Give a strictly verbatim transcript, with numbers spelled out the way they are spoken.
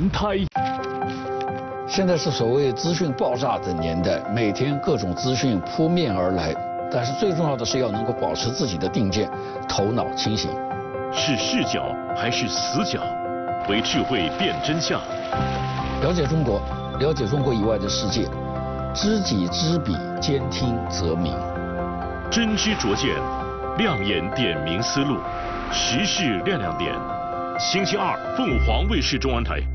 轮胎。 现在是所谓资讯爆炸的年代，每天各种资讯扑面而来，但是最重要的是要能够保持自己的定见，头脑清醒。 是视角还是死角？为智慧辨真相。 了解中国，了解中国以外的世界，知己知彼，兼听则明。 真知灼见，亮眼点明思路，时事亮亮点。星期二，凤凰卫视中文台。